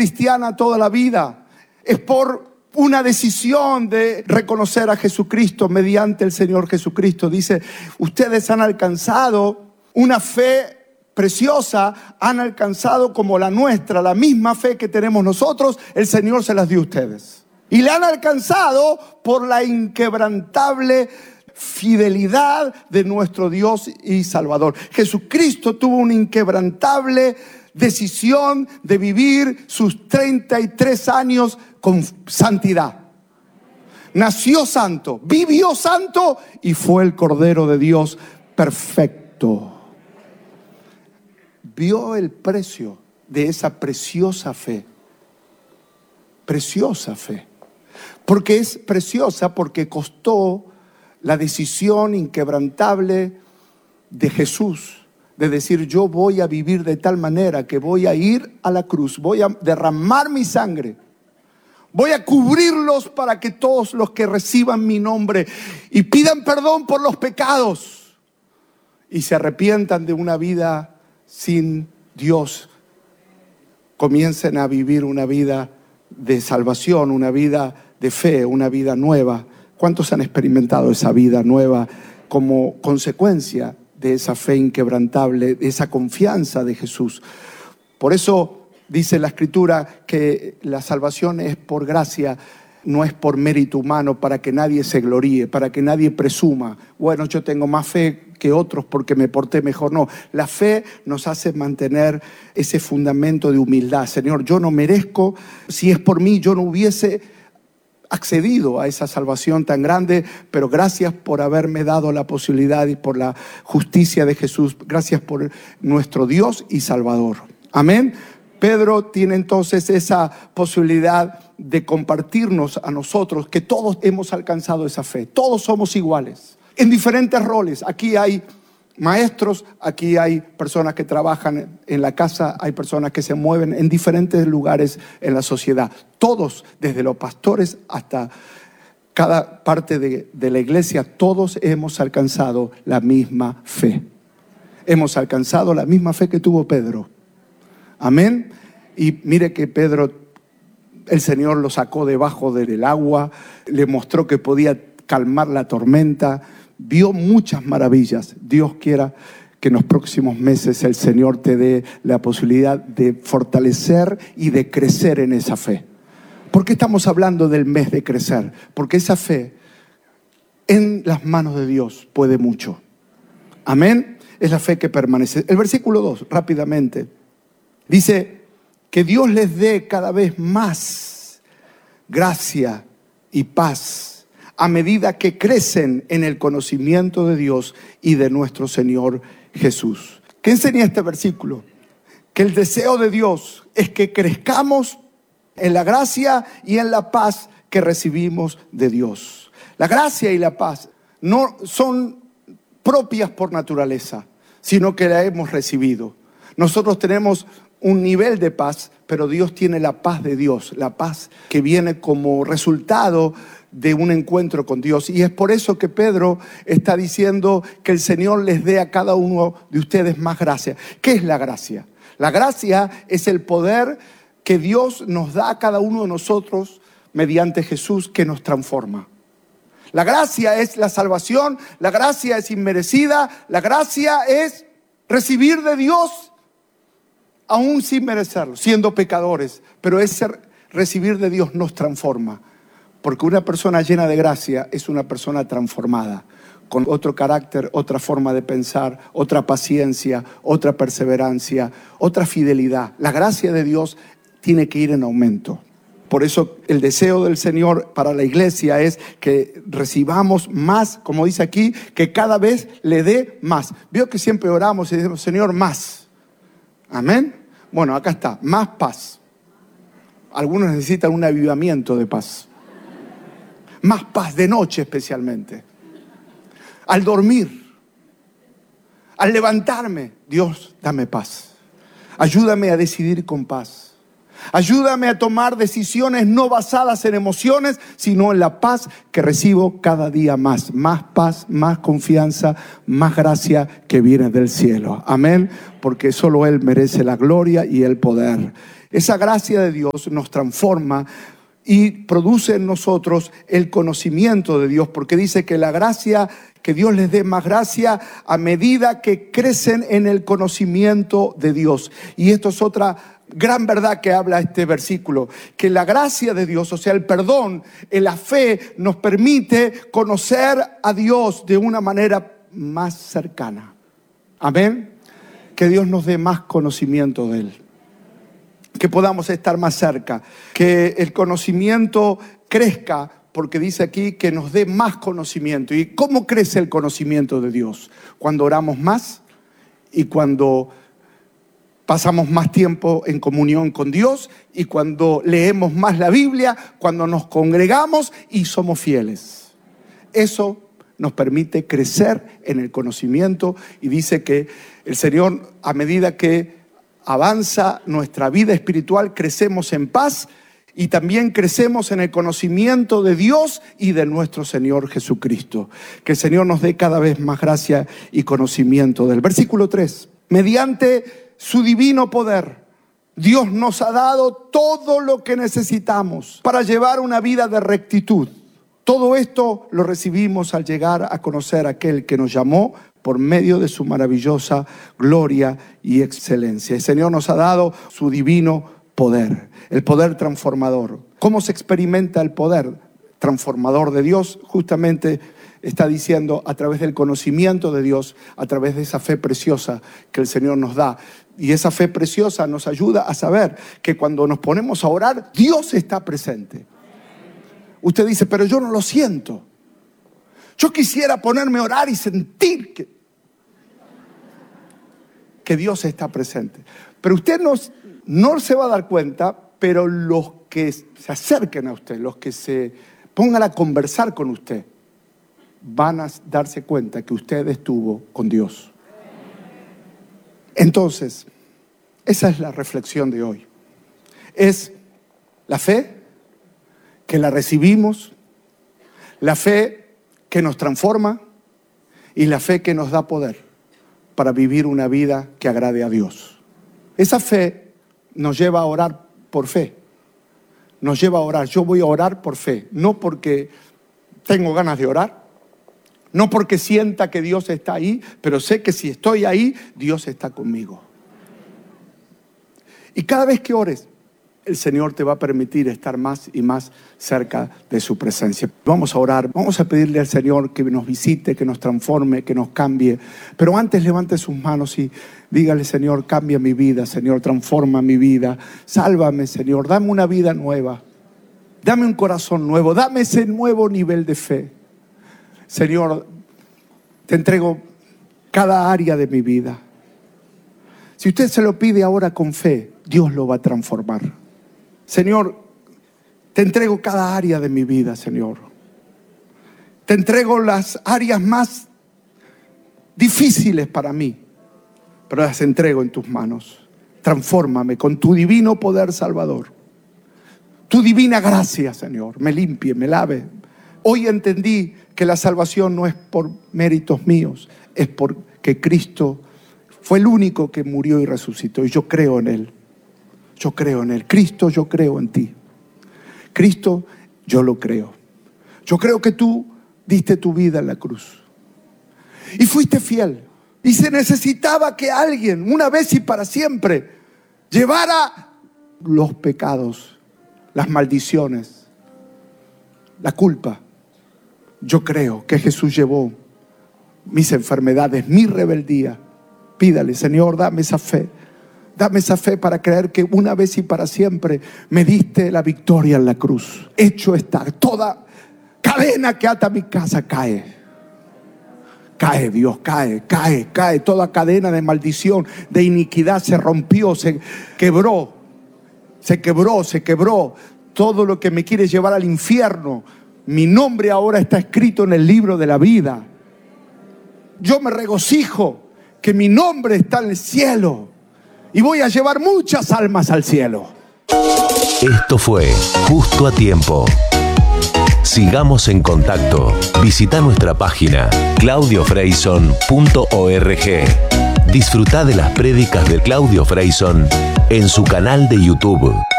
cristiana toda la vida. Es por una decisión de reconocer a Jesucristo mediante el Señor Jesucristo. Dice, ustedes han alcanzado una fe preciosa, han alcanzado como la nuestra, la misma fe que tenemos nosotros, el Señor se las dio a ustedes. Y la han alcanzado por la inquebrantable fidelidad de nuestro Dios y Salvador. Jesucristo tuvo una inquebrantable decisión de vivir sus 33 años con santidad. Nació santo, vivió santo y fue el Cordero de Dios perfecto. Vio el precio de esa preciosa fe. Preciosa fe. Porque es preciosa porque costó la decisión inquebrantable de Jesús de decir, yo voy a vivir de tal manera que voy a ir a la cruz, voy a derramar mi sangre, voy a cubrirlos para que todos los que reciban mi nombre y pidan perdón por los pecados y se arrepientan de una vida sin Dios, comiencen a vivir una vida de salvación, una vida de fe, una vida nueva. ¿Cuántos han experimentado esa vida nueva como consecuencia de esa fe inquebrantable, de esa confianza de Jesús? Por eso dice la Escritura que la salvación es por gracia, no es por mérito humano, para que nadie se gloríe, para que nadie presuma, bueno, yo tengo más fe que otros porque me porté mejor. No, la fe nos hace mantener ese fundamento de humildad. Señor, yo no merezco, si es por mí yo no hubiese accedido a esa salvación tan grande, pero gracias por haberme dado la posibilidad y por la justicia de Jesús. Gracias por nuestro Dios y Salvador. Amén. Pedro tiene entonces esa posibilidad de compartirnos a nosotros que todos hemos alcanzado esa fe. Todos somos iguales, en diferentes roles. Aquí hay maestros, aquí hay personas que trabajan en la casa, hay personas que se mueven en diferentes lugares en la sociedad. Todos, desde los pastores hasta cada parte de la iglesia, todos hemos alcanzado la misma fe. Hemos alcanzado la misma fe que tuvo Pedro. Amén. Y mire que Pedro, el Señor lo sacó debajo del agua, le mostró que podía calmar la tormenta, vio muchas maravillas. Dios quiera que en los próximos meses el Señor te dé la posibilidad de fortalecer y de crecer en esa fe. ¿Por qué estamos hablando del mes de crecer? Porque esa fe en las manos de Dios puede mucho. Amén. Es la fe que permanece. El versículo 2, rápidamente, dice que Dios les dé cada vez más gracia y paz a medida que crecen en el conocimiento de Dios y de nuestro Señor Jesús. ¿Qué enseña este versículo? Que el deseo de Dios es que crezcamos en la gracia y en la paz que recibimos de Dios. La gracia y la paz no son propias por naturaleza, sino que la hemos recibido. Nosotros tenemos un nivel de paz, pero Dios tiene la paz de Dios, la paz que viene como resultado de un encuentro con Dios. Y es por eso que Pedro está diciendo que el Señor les dé a cada uno de ustedes más gracia. ¿Qué es la gracia? La gracia es el poder que Dios nos da a cada uno de nosotros mediante Jesús, que nos transforma. La gracia es la salvación, la gracia es inmerecida, la gracia es recibir de Dios aún sin merecerlo, siendo pecadores, pero recibir de Dios nos transforma, porque una persona llena de gracia es una persona transformada, con otro carácter, otra forma de pensar, otra paciencia, otra perseverancia, otra fidelidad. La gracia de Dios tiene que ir en aumento. Por eso el deseo del Señor para la iglesia es que recibamos más, como dice aquí, que cada vez le dé más. Veo que siempre oramos y decimos, Señor, más. Amén. Bueno, acá está, más paz. Algunos necesitan un avivamiento de paz. Más paz de noche especialmente. Al dormir, al levantarme, Dios, dame paz. Ayúdame a decidir con paz. Ayúdame a tomar decisiones no basadas en emociones, sino en la paz que recibo cada día más. Más paz, más confianza, más gracia que viene del cielo. Amén. Porque solo Él merece la gloria y el poder. Esa gracia de Dios nos transforma y produce en nosotros el conocimiento de Dios, porque dice que la gracia, que Dios les dé más gracia a medida que crecen en el conocimiento de Dios. Y esto es otra gran verdad que habla este versículo, que la gracia de Dios, o sea, el perdón, la fe, nos permite conocer a Dios de una manera más cercana. Amén. Que Dios nos dé más conocimiento de Él, que podamos estar más cerca, que el conocimiento crezca, porque dice aquí que nos dé más conocimiento. ¿Y cómo crece el conocimiento de Dios? Cuando oramos más y cuando pasamos más tiempo en comunión con Dios y cuando leemos más la Biblia, cuando nos congregamos y somos fieles. Eso nos permite crecer en el conocimiento, y dice que el Señor, a medida que avanza nuestra vida espiritual, crecemos en paz y también crecemos en el conocimiento de Dios y de nuestro Señor Jesucristo. Que el Señor nos dé cada vez más gracia y conocimiento del versículo 3. Mediante su divino poder, Dios nos ha dado todo lo que necesitamos para llevar una vida de rectitud. Todo esto lo recibimos al llegar a conocer a aquel que nos llamó por medio de su maravillosa gloria y excelencia. El Señor nos ha dado su divino poder, el poder transformador. ¿Cómo se experimenta el poder transformador de Dios? Justamente está diciendo a través del conocimiento de Dios, a través de esa fe preciosa que el Señor nos da. Y esa fe preciosa nos ayuda a saber que cuando nos ponemos a orar, Dios está presente. Usted dice, pero yo no lo siento. Yo quisiera ponerme a orar y sentir que Dios está presente. Pero usted no se va a dar cuenta, pero los que se acerquen a usted, los que se pongan a conversar con usted, van a darse cuenta que usted estuvo con Dios. Entonces, esa es la reflexión de hoy. Es la fe que la recibimos, la fe que nos transforma y la fe que nos da poder para vivir una vida que agrade a Dios. Esa fe nos lleva a orar por fe. Nos lleva a orar. Yo voy a orar por fe, no porque tengo ganas de orar, no porque sienta que Dios está ahí, pero sé que si estoy ahí, Dios está conmigo. Y cada vez que ores, el Señor te va a permitir estar más y más cerca de su presencia. Vamos a orar, vamos a pedirle al Señor que nos visite, que nos transforme, que nos cambie. Pero antes levante sus manos y dígale, Señor, cambia mi vida, Señor, transforma mi vida. Sálvame, Señor, dame una vida nueva. Dame un corazón nuevo, dame ese nuevo nivel de fe. Señor, te entrego cada área de mi vida. Si usted se lo pide ahora con fe, Dios lo va a transformar. Señor, te entrego cada área de mi vida, Señor. Te entrego las áreas más difíciles para mí, pero las entrego en tus manos. Transfórmame con tu divino poder salvador. Tu divina gracia, Señor, me limpie, me lave. Hoy entendí que la salvación no es por méritos míos, es porque Cristo fue el único que murió y resucitó, y yo creo en Él. Yo creo en Él. Cristo, yo creo en ti. Cristo, yo lo creo. Yo creo que tú diste tu vida en la cruz y fuiste fiel. Y se necesitaba que alguien, una vez y para siempre, llevara los pecados, las maldiciones, la culpa. Yo creo que Jesús llevó mis enfermedades, mi rebeldía. Pídale, Señor, dame esa fe. Dame esa fe para creer que una vez y para siempre me diste la victoria en la cruz. Hecho está. Toda cadena que ata mi casa cae. Cae, Dios, cae. Toda cadena de maldición, de iniquidad se rompió, se quebró. Todo lo que me quiere llevar al infierno, mi nombre ahora está escrito en el libro de la vida. Yo me regocijo que mi nombre está en el cielo. Y voy a llevar muchas almas al cielo. Esto fue Justo a Tiempo. Sigamos en contacto. Visita nuestra página claudiofreison.org. Disfruta de las prédicas de Claudio Freison en su canal de YouTube.